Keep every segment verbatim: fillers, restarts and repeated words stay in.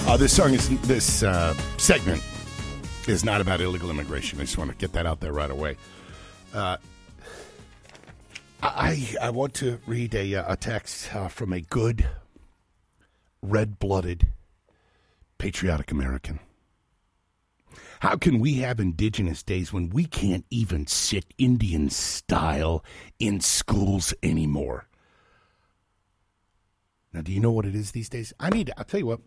Uh, this song is this uh, segment is not about illegal immigration. I just want to get that out there right away. Uh, I I want to read a a text uh, from a good, red-blooded, patriotic American. How can we have Indigenous Days when we can't even sit Indian style in schools anymore? Now, do you know what it is these days? I need. I'll tell you what.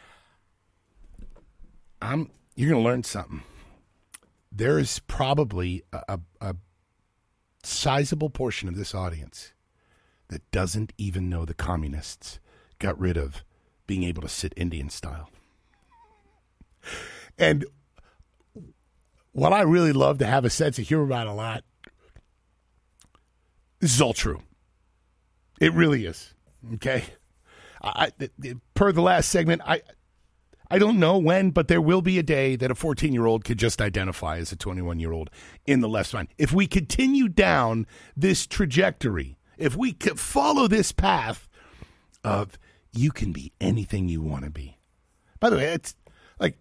I'm. You're going to learn something. There is probably a, a, a sizable portion of this audience that doesn't even know the communists got rid of being able to sit Indian style. And what I really love to have a sense of humor about a lot, this is all true. It really is. Okay? I, per the last segment, I I don't know when, but there will be a day that a fourteen-year-old could just identify as a twenty-one-year-old in the left spine. If we continue down this trajectory, if we could follow this path of you can be anything you want to be. By the way, it's like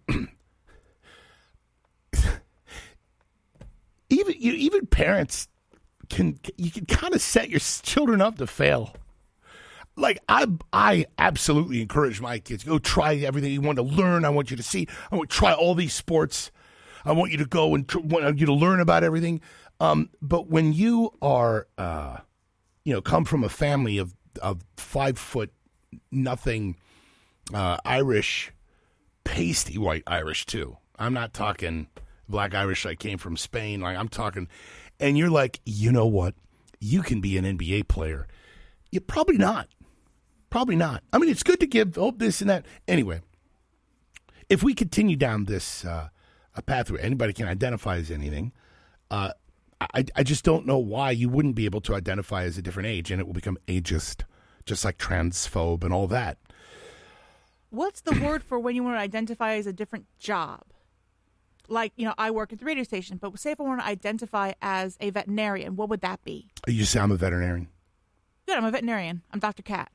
even you, even parents can you can kind of set your children up to fail. Like, I I absolutely encourage my kids, go try everything you want to learn. I want you to see. I want to try all these sports. I want you to go and tr- want you to learn about everything. Um, but when you are, uh, you know, come from a family of, of five foot nothing uh, Irish, pasty white Irish too. I'm not talking black Irish that came from Spain. Like, I'm talking, and you're like, you know what? You can be an N B A player. You're probably not. Probably not. I mean, it's good to give hope, this and that. Anyway, if we continue down this uh, a path where anybody can identify as anything, uh, I, I just don't know why you wouldn't be able to identify as a different age, and it will become ageist, just like transphobe and all that. What's the word for when you want to identify as a different job? Like, you know, I work at the radio station, but say if I want to identify as a veterinarian, what would that be? You say I'm a veterinarian. Good, I'm a veterinarian. I'm Doctor Cat.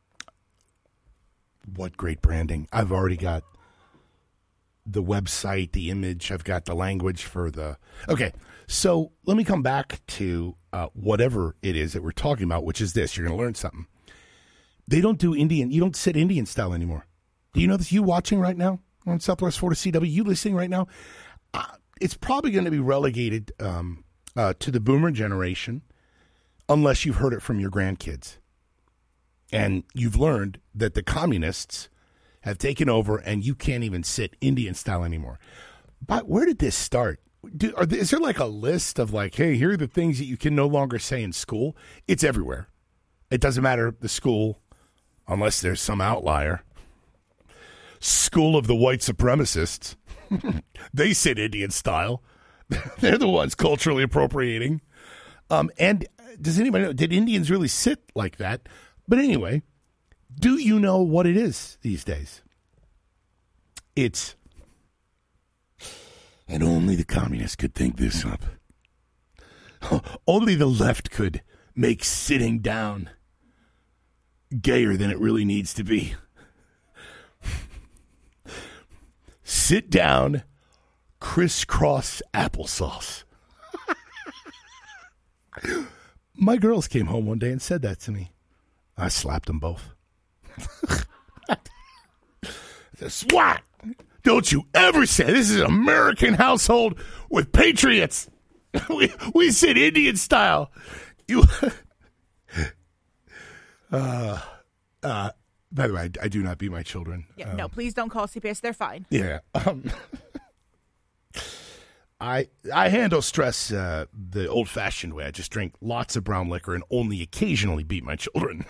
What great branding. I've already got the website, the image. I've got the language for the... Okay, so let me come back to uh, whatever it is that we're talking about, which is this. You're going to learn something. They don't do Indian... You don't sit Indian style anymore. Do you know this? You watching right now on Southwest Florida C W? You listening right now? Uh, it's probably going to be relegated um, uh, to the boomer generation unless you've heard it from your grandkids. And you've learned that the communists have taken over and you can't even sit Indian style anymore. But where did this start? Do, are, is there like a list of like, hey, here are the things that you can no longer say in school? It's everywhere. It doesn't matter the school unless there's some outlier. School of the white supremacists. They sit Indian style. They're the ones culturally appropriating. Um, and does anybody know, did Indians really sit like that? But anyway, do you know what it is these days? It's, and only the communists could think this up. Only the left could make sitting down gayer than it really needs to be. Sit down, crisscross applesauce. My girls came home one day and said that to me. I slapped them both. SWAT! Don't you ever say this is an American household with patriots. we we sit Indian style. You. uh, uh, by the way, I, I do not beat my children. Yeah, um, no, please don't call C P S. They're fine. Yeah. Um, I I handle stress uh, the old-fashioned way. I just drink lots of brown liquor and only occasionally beat my children.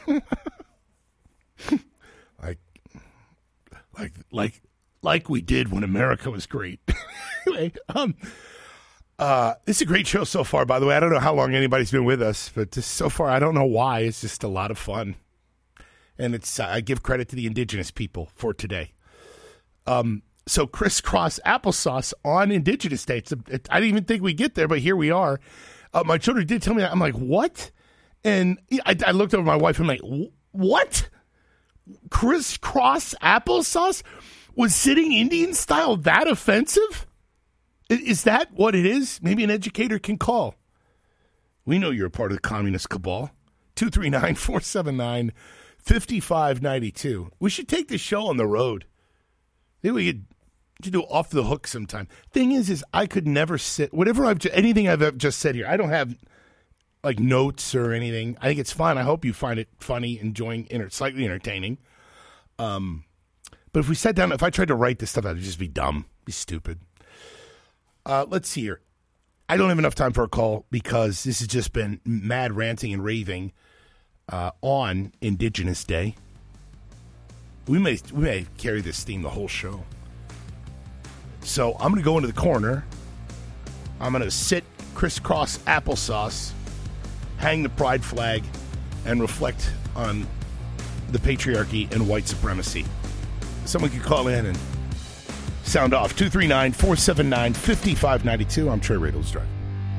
like, like, like, like we did when America was great. Anyway, um, uh, this is a great show so far. By the way, I don't know how long anybody's been with us, but just so far, I don't know why. It's just a lot of fun, and it's uh, I give credit to the indigenous people for today. Um. So crisscross applesauce on Indigenous Day. It's a, it, I didn't even think we'd get there, but here we are. Uh, my children did tell me that. I'm like, what? And I, I looked over at my wife and I'm like, what? Crisscross applesauce? Was sitting Indian style that offensive? Is that what it is? Maybe an educator can call. We know you're a part of the communist cabal. two three nine, four seven nine, five five nine two. We should take this show on the road. Maybe we could, could do off the hook sometime. Thing is, is I could never sit, whatever I've, anything I've just said here, I don't have like notes or anything. I think it's fun. I hope you find it funny, enjoying, inter- slightly entertaining. Um, but if we sat down, if I tried to write this stuff out, it'd just be dumb, be stupid. Uh, let's see here. I don't have enough time for a call because this has just been mad ranting and raving uh, on Indigenous Day. We may we may carry this theme the whole show. So I'm going to go into the corner. I'm going to sit crisscross applesauce, hang the pride flag, and reflect on the patriarchy and white supremacy. Someone could call in and sound off. two three nine, four seven nine, five five nine two. I'm Trey Radels Drive.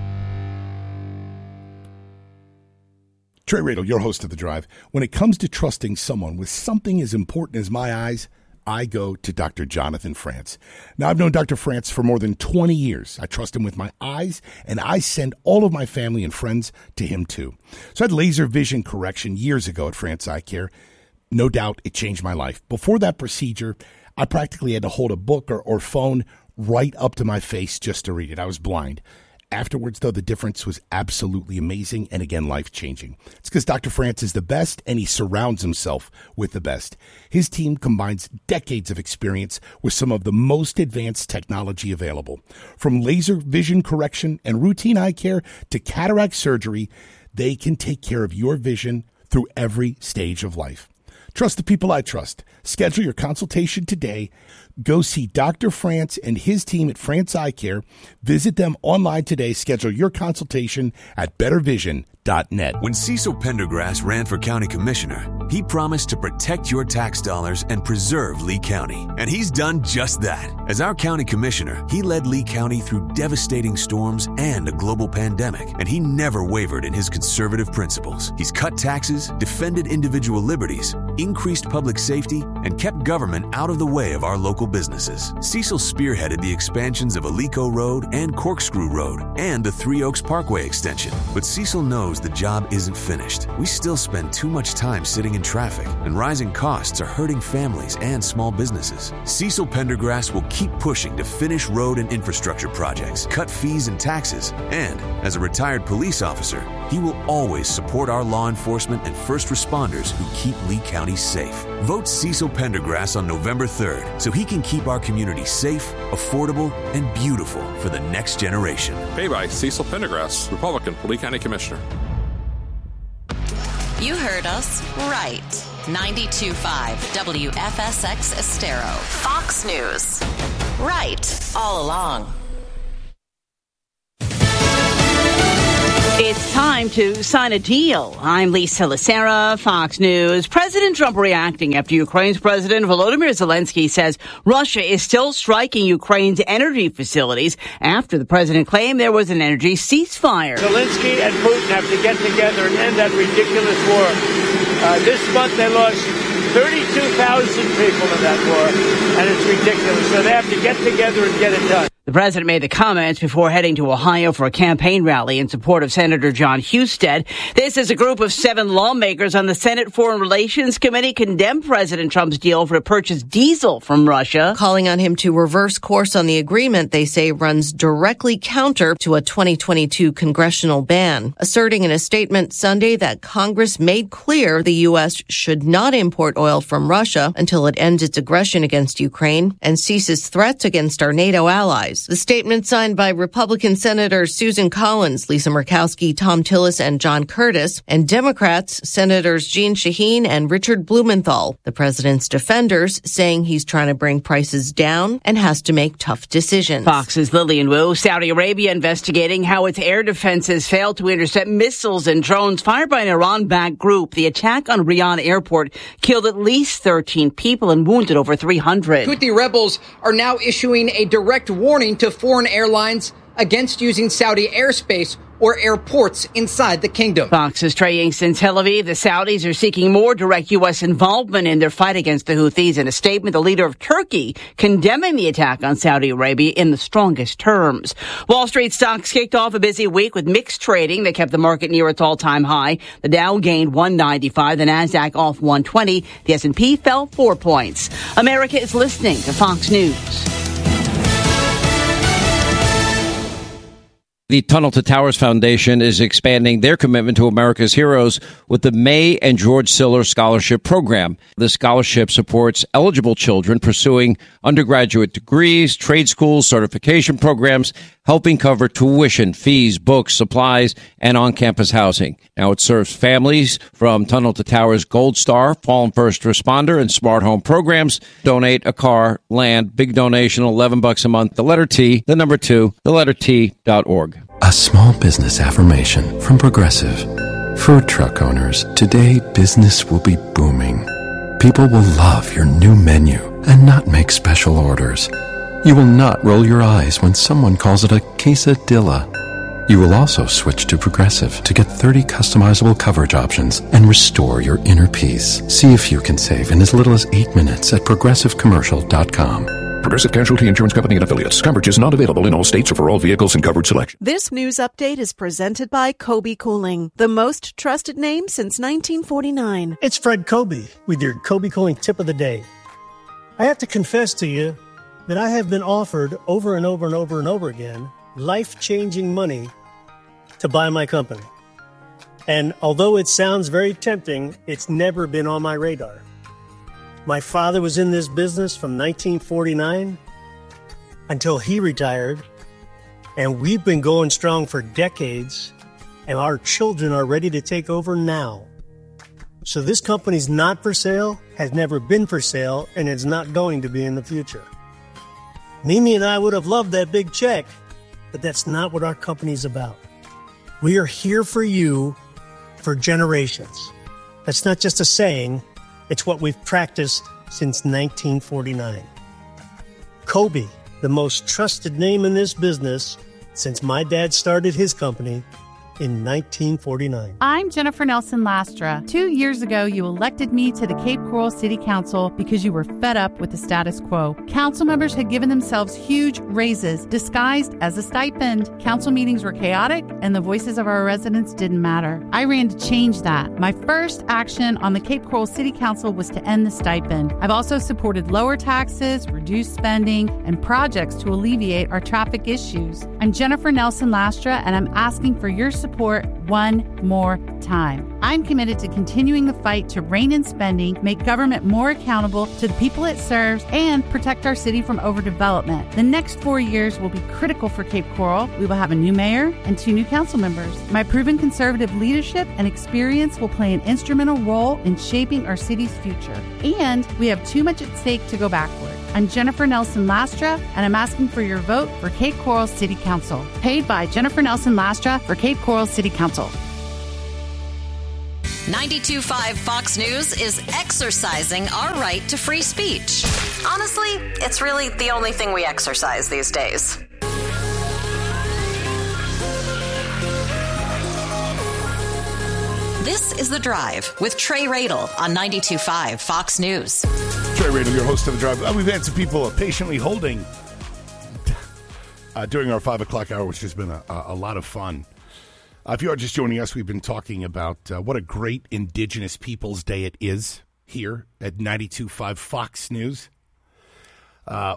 Trey Radel, your host of The Drive. When it comes to trusting someone with something as important as my eyes, I go to Doctor Jonathan France. Now, I've known Doctor France for more than twenty years. I trust him with my eyes, and I send all of my family and friends to him, too. So I had laser vision correction years ago at France Eye Care. No doubt it changed my life. Before that procedure, I practically had to hold a book or, or phone right up to my face just to read it. I was blind. Afterwards, though, the difference was absolutely amazing and, again, life-changing. It's because Doctor France is the best, and he surrounds himself with the best. His team combines decades of experience with some of the most advanced technology available. From laser vision correction and routine eye care to cataract surgery, they can take care of your vision through every stage of life. Trust the people I trust. Schedule your consultation today. Go see Doctor France and his team at France Eye Care. Visit them online today. Schedule your consultation at better vision dot net. When Cecil Pendergrass ran for county commissioner, he promised to protect your tax dollars and preserve Lee County. And he's done just that. As our county commissioner, he led Lee County through devastating storms and a global pandemic, and he never wavered in his conservative principles. He's cut taxes, defended individual liberties, increased public safety, and kept government out of the way of our local businesses. Cecil spearheaded the expansions of Alico Road and Corkscrew Road and the Three Oaks Parkway extension. But Cecil knows the job isn't finished. We still spend too much time sitting in traffic, and rising costs are hurting families and small businesses. Cecil Pendergrass will keep pushing to finish road and infrastructure projects, cut fees and taxes, and as a retired police officer, he will always support our law enforcement and first responders who keep Lee County safe. Vote Cecil Pendergrass on November third so he can keep our community safe, affordable, and beautiful for the next generation. Paid by Cecil Pendergrass, Republican, Lee County Commissioner. You heard us right. ninety-two point five W F S X Estero. Fox News. Right all along. It's time to sign a deal. I'm Lisa Lacera, Fox News. President Trump reacting after Ukraine's President Volodymyr Zelensky says Russia is still striking Ukraine's energy facilities after the president claimed there was an energy ceasefire. Zelensky and Putin have to get together and end that ridiculous war. Uh, this month they lost thirty-two thousand people in that war, and it's ridiculous. So they have to get together and get it done. The president made the comments before heading to Ohio for a campaign rally in support of Senator John Husted. This is a group of seven lawmakers on the Senate Foreign Relations Committee condemned President Trump's deal for to purchase diesel from Russia, calling on him to reverse course on the agreement they say runs directly counter to a twenty twenty-two congressional ban, asserting in a statement Sunday that Congress made clear the U S should not import oil from Russia until it ends its aggression against Ukraine and ceases threats against our NATO allies. The statement signed by Republican Senators Susan Collins, Lisa Murkowski, Tom Tillis, and John Curtis, and Democrats Senators Jeanne Shaheen and Richard Blumenthal. The president's defenders saying he's trying to bring prices down and has to make tough decisions. Fox's Lillian Wu. Saudi Arabia investigating how its air defenses failed to intercept missiles and drones fired by an Iran-backed group. The attack on Riyadh airport killed at least thirteen people and wounded over three hundred. Houthi rebels are now issuing a direct warning to foreign airlines against using Saudi airspace or airports inside the kingdom. Fox's Trey Yingst in Tel Aviv. The Saudis are seeking more direct U S involvement in their fight against the Houthis. In a statement, the leader of Turkey condemning the attack on Saudi Arabia in the strongest terms. Wall Street stocks kicked off a busy week with mixed trading that kept the market near its all-time high. The Dow gained one ninety-five, the Nasdaq off one twenty, the S and P fell four points. America is listening to Fox News. The Tunnel to Towers Foundation is expanding their commitment to America's heroes with the May and George Siller Scholarship Program. The scholarship supports eligible children pursuing undergraduate degrees, trade schools, certification programs, helping cover tuition, fees, books, supplies, and on-campus housing. Now it serves families from Tunnel to Towers Gold Star, Fallen First Responder, and Smart Home programs. Donate a car, land, big donation, eleven bucks a month. The letter T, the number two, the letter T dot org. A small business affirmation from Progressive. For truck owners, today business will be booming. People will love your new menu and not make special orders. You will not roll your eyes when someone calls it a quesadilla. You will also switch to Progressive to get thirty customizable coverage options and restore your inner peace. See if you can save in as little as eight minutes at progressive commercial dot com. Progressive Casualty Insurance Company and Affiliates. Coverage is not available in all states or for all vehicles and coverage selection. This news update is presented by Kobe Cooling, the most trusted name since nineteen forty-nine. It's Fred Kobe with your Kobe Cooling tip of the day. I have to confess to you that I have been offered over and over and over and over again life-changing money to buy my company. And although it sounds very tempting, it's never been on my radar. My father was in this business from nineteen forty-nine until he retired, and we've been going strong for decades, and our children are ready to take over now. So this company's not for sale, has never been for sale, and it's not going to be in the future. Mimi and I would have loved that big check, but that's not what our company's about. We are here for you for generations. That's not just a saying. It's what we've practiced since nineteen forty-nine. Kobe, the most trusted name in this business since my dad started his company in nineteen forty-nine. I'm Jennifer Nelson Lastra. Two years ago, you elected me to the Cape Coral City Council because you were fed up with the status quo. Council members had given themselves huge raises disguised as a stipend. Council meetings were chaotic, and the voices of our residents didn't matter. I ran to change that. My first action on the Cape Coral City Council was to end the stipend. I've also supported lower taxes, reduced spending, and projects to alleviate our traffic issues. I'm Jennifer Nelson Lastra, and I'm asking for your support Support one more time. I'm committed to continuing the fight to rein in spending, make government more accountable to the people it serves, and protect our city from overdevelopment. The next four years will be critical for Cape Coral. We will have a new mayor and two new council members. My proven conservative leadership and experience will play an instrumental role in shaping our city's future. And we have too much at stake to go backward. I'm Jennifer Nelson Lastra, and I'm asking for your vote for Cape Coral City Council. Paid by Jennifer Nelson Lastra for Cape Coral City Council. ninety-two point five Fox News is exercising our right to free speech. Honestly, it's really the only thing we exercise these days. This is The Drive with Trey Radel on ninety-two point five Fox News. Trey Radel, your host of The Drive. Uh, we've had some people patiently holding uh, during our five o'clock hour, which has been a, a lot of fun. Uh, if you are just joining us, we've been talking about uh, what a great Indigenous Peoples Day it is here at ninety-two point five Fox News. Uh,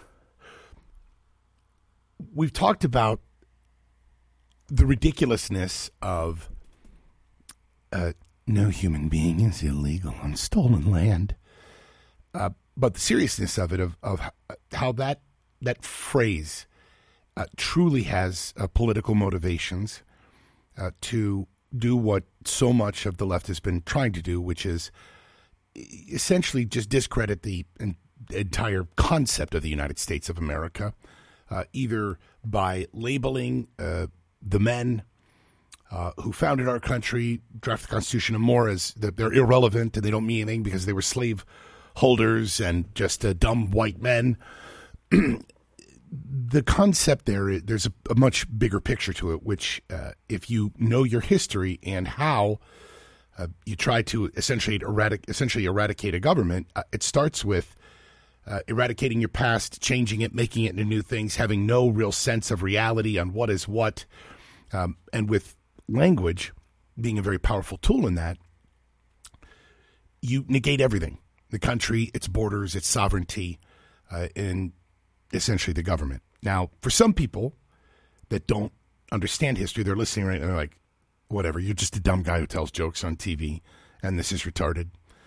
we've talked about the ridiculousness of uh, no human being is illegal on stolen land. Uh, but the seriousness of it, of, of how that that phrase uh, truly has uh, political motivations uh, to do what so much of the left has been trying to do, which is essentially just discredit the en- entire concept of the United States of America, uh, either by labeling uh, the men uh, who founded our country, drafted the Constitution, and more as that they're irrelevant and they don't mean anything because they were slave holders and just uh, dumb white men. the concept there, there's a, a much bigger picture to it, which uh, if you know your history and how uh, you try to essentially, eradic- essentially eradicate a government, uh, it starts with uh, eradicating your past, changing it, making it into new things, having no real sense of reality on what is what, um, and with language being a very powerful tool in that, you negate everything, the country, its borders, its sovereignty, uh, and essentially the government. Now, for some people that don't understand history, they're listening right now, they're like, whatever, you're just a dumb guy who tells jokes on T V, and this is retarded.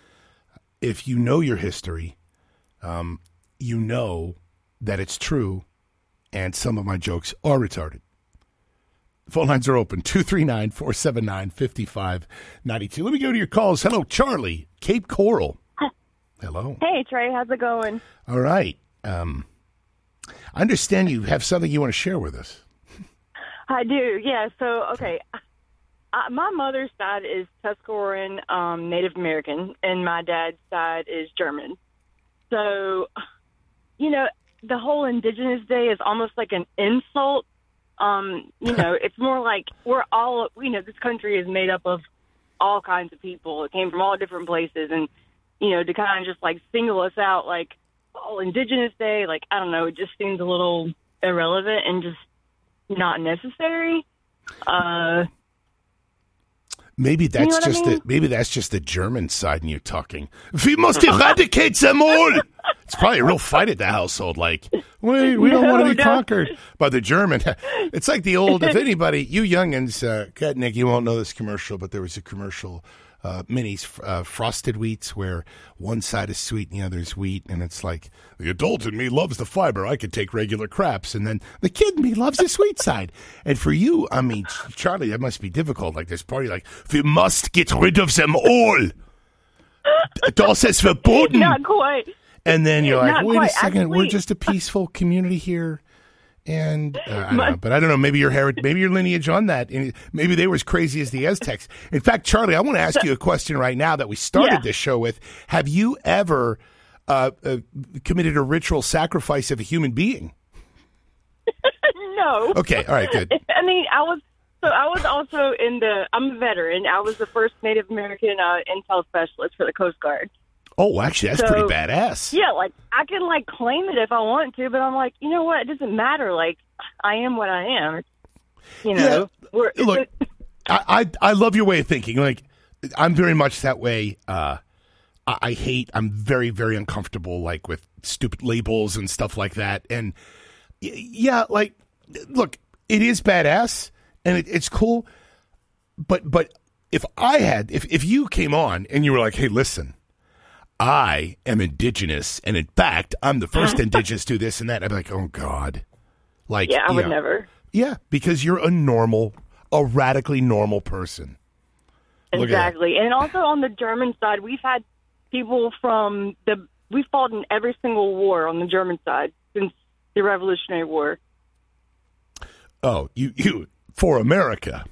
If you know your history, um, you know that it's true, and some of my jokes are retarded. Phone lines are open, two three nine, four seven nine, five five nine two. Let me go to your calls. Hello, Charlie, Cape Coral. Hello. Hey, Trey, how's it going? All right. Um, I understand you have something you want to share with us. I do, yeah. So, okay, I, my mother's side is Tuscaroran um, Native American, and my dad's side is German. So, you know, the whole Indigenous Day is almost like an insult. Um, you know, it's more like we're all, you know, this country is made up of all kinds of people. It came from all different places, and, you know, to kind of just, like, single us out, like, oh, Indigenous Day, like, I don't know, it just seems a little irrelevant and just not necessary. Uh, maybe that's you know just I mean? the maybe that's just the German side in you talking. We must eradicate them all. It's probably a real fight at the household. Like, we we don't No, want to be no. conquered by the German. It's like the old. If anybody, you youngins, uh, God, Nick, you won't know this commercial, but there was a commercial. Uh, minis, uh, frosted wheats, where one side is sweet and the other is wheat, and it's like, the adult in me loves the fiber. I could take regular craps, and then the kid in me loves the sweet side. And for you, I mean, Charlie, that must be difficult. Like this party, like, we must get rid of them all. Das ist verboten. Not quite. And then you're like, Not wait quite. a second, Actually- we're just a peaceful community here. And uh, I don't know, but I don't know. Maybe your heritage, maybe your lineage on that. and Maybe they were as crazy as the Aztecs. In fact, Charlie, I want to ask you a question right now that we started Yeah. this show with. Have you ever uh, uh, committed a ritual sacrifice of a human being? No. Okay, all right, good. I mean, I was so I was also in the. I'm a veteran. I was the first Native American uh, intel specialist for the Coast Guard. Oh, actually, that's So- pretty badass. Yeah, like I can like claim it if I want to, but I'm like, you know what? It doesn't matter. Like I am what I am. You know. We're, Look, I, I I love your way of thinking. Like, I'm very much that way. Uh, I, I hate. I'm very very uncomfortable, like with stupid labels and stuff like that. And y- yeah, like, look, it is badass and it, it's cool. But but if I had, if if you came on and you were like, hey, listen, I am indigenous, and in fact, I'm the first indigenous to do this and that, I'd be like, oh God, like, yeah, I would yeah. never. Yeah, because you're a normal, a radically normal person. Look at that. Exactly. And also on the German side, we've had people from the, we fought in every single war on the German side since the Revolutionary War. Oh, you, you for America.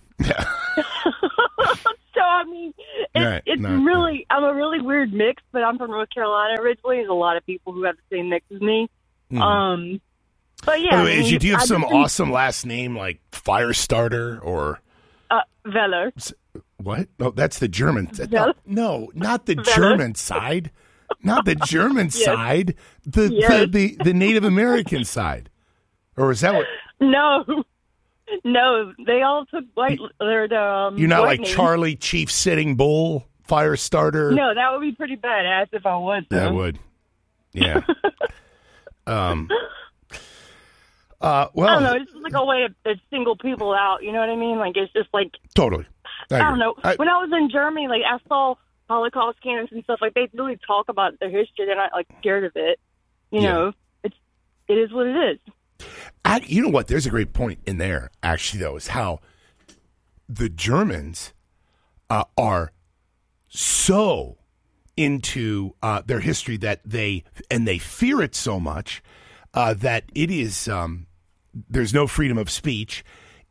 So, I mean, it's, Right, it's no, really, I'm a really weird mix, but I'm from North Carolina originally. There's a lot of people who have the same mix as me. Mhm. Um, but yeah. By the I way, mean, is you, do you have I some just- awesome last name like Firestarter or Uh, Veller. what? No, that's the German. No, Veller. no, not the Veller. German side. Not the German Yes. side. The, Yes. the the the Native American side. Or is that what? No. No, they all took white, they're the, um, You're not white like names. Charlie Chief Sitting Bull Firestarter. No, that would be pretty badass if I was. That though. would. Yeah. um. Uh. Well. I don't know. It's just like a way to, to single people out. You know what I mean? Like it's just like Totally. I, I, don't agree. know. I- when I was in Germany, like I saw Holocaust camps and stuff. Like they really talk about their history. They're not like scared of it. You Yeah. know, it's it is what it is. I, you know what? There's a great point in there, actually, though, is how the Germans uh, are so into uh, their history that they, and they fear it so much uh, that it is, um, there's no freedom of speech.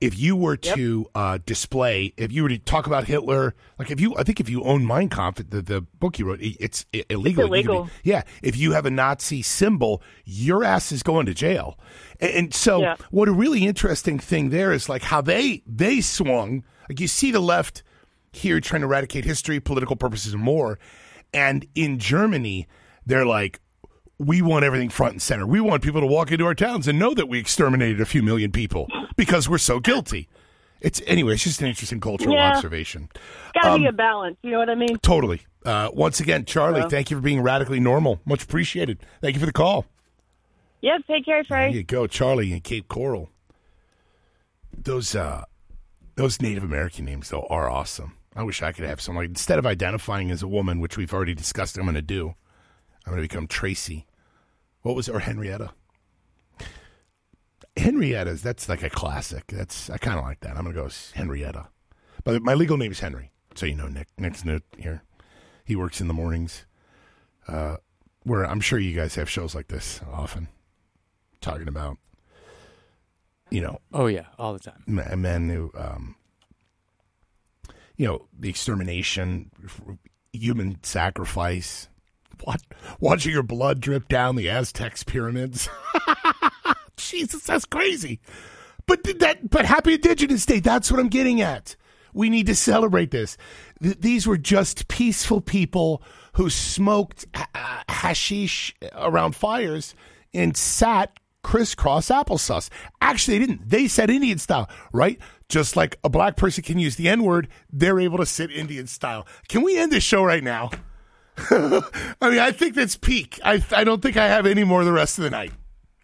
if you were to yep. uh, display, if you were to talk about Hitler, like if you, I think if you own Mein Kampf, the, the book you wrote, it's illegal. It's illegal. Be, yeah. If you have a Nazi symbol, your ass is going to jail. And, and so yeah. what a really interesting thing there is like how they, they swung, like you see the left here trying to eradicate history, political purposes and more. And in Germany, they're like, we want everything front and center. We want people to walk into our towns and know that we exterminated a few million people because we're so guilty. It's anyway, it's just an interesting cultural yeah. observation. Got to um, be a balance. You know what I mean? Totally. Uh, once again, Charlie, Hello. thank you for being radically normal. Much appreciated. Thank you for the call. Yeah, take care, Trey. There you go, Charlie in Cape Coral. Those uh, those Native American names, though, are awesome. I wish I could have some. Like, instead of identifying as a woman, which we've already discussed I'm going to do, I'm going to become Tracy. What was, or Henrietta? Henrietta's, that's like a classic. That's I kind of like that. I'm going to go Henrietta. But my legal name is Henry, so you know Nick. Nick's new here. He works in the mornings, uh, where I'm sure you guys have shows like this often, talking about, you know. Oh, yeah, all the time. Men who, um, you know, the extermination, human sacrifice. What? Watching your blood drip down the Aztecs pyramids. Jesus, that's crazy. But that, but Happy Indigenous Day, that's what I'm getting at. We need to celebrate this. Th- these were just peaceful people who smoked uh, hashish around fires and sat crisscross applesauce. Actually, they didn't. They said Indian style, right? Just like a black person can use the N-word, they're able to sit Indian style. Can we end this show right now? I mean, I think that's peak. I I don't think I have any more the rest of the night.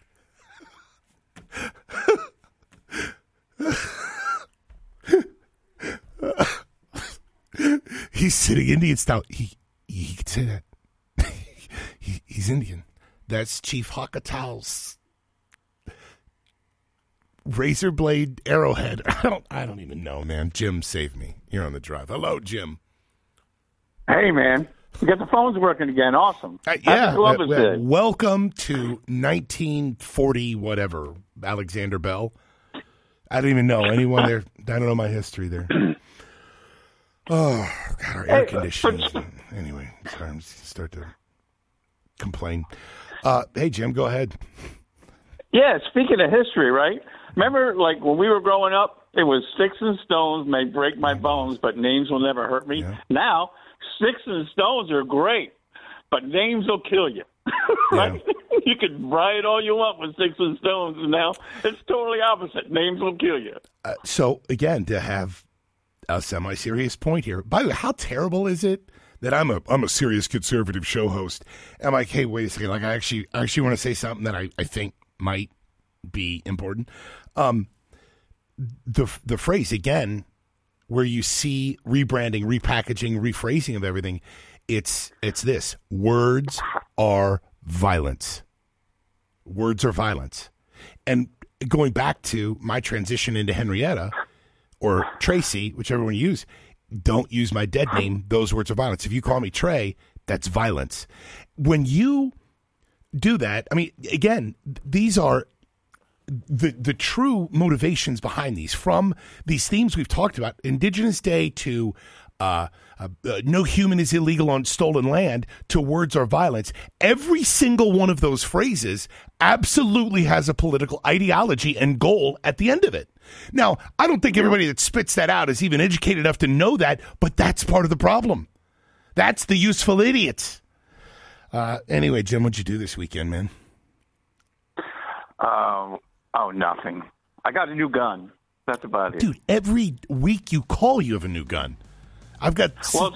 He's sitting Indian style. He he could say that. he, he's Indian. That's Chief Hakatau's razor blade arrowhead. I don't I don't even know, man. Jim, save me. You're on the drive. Hello, Jim. Hey, man. We got the phones working again. Awesome. Uh, yeah. Uh, uh, welcome to nineteen forty, whatever, Alexander Bell. I don't even know anyone there. I don't know my history there. Oh, God, our air conditioning. Anyway, sorry, I'm just start to complain. Uh, hey, Jim, go ahead. Yeah, speaking of history, right? Remember, like, when we were growing up, it was sticks and stones may break my bones, but names will never hurt me. Yeah. Now, sticks and stones are great, but names will kill you. Right? Yeah. You can riot all you want with sticks and stones, and now it's totally opposite. Names will kill you. Uh, so, again, to have a semi-serious point here. By the way, how terrible is it that I'm a I'm a serious conservative show host? I'm like, hey, wait a second. Like, I actually I actually want to say something that I, I think might be important. Um, the the phrase again, where you see rebranding, repackaging, rephrasing of everything, it's it's this: words are violence. Words are violence. And going back to my transition into Henrietta or Tracy, whichever one you use, don't use my dead name. Those words are violence. If you call me Trey, that's violence. When you do that, I mean, again, these are the the true motivations behind these, from these themes we've talked about, Indigenous Day to uh, uh, uh, no human is illegal on stolen land to words are violence. Every single one of those phrases absolutely has a political ideology and goal at the end of it. Now, I don't think everybody that spits that out is even educated enough to know that, but that's part of the problem. That's the useful idiots. Uh, anyway, Jim, what'd you do this weekend, man? Um, oh, nothing. I got a new gun. That's about it. Dude, every week you call, you have a new gun. I've got... Well,